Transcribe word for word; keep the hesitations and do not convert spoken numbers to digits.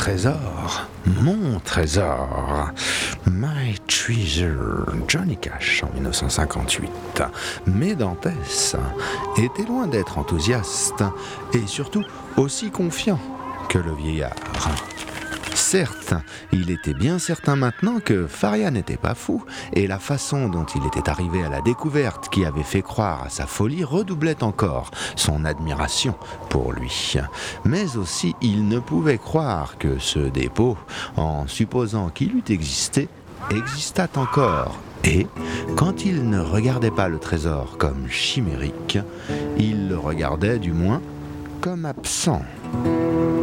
trésor, mon trésor, My Treasure, Johnny Cash en dix-neuf cent cinquante-huit. Mais Dantès était loin d'être enthousiaste et surtout aussi confiant que le vieillard. Certes, il était bien certain maintenant que Faria n'était pas fou, et la façon dont il était arrivé à la découverte qui avait fait croire à sa folie redoublait encore son admiration pour lui. Mais aussi, il ne pouvait croire que ce dépôt, en supposant qu'il eût existé, existât encore. Et, quand il ne regardait pas le trésor comme chimérique, il le regardait du moins comme absent.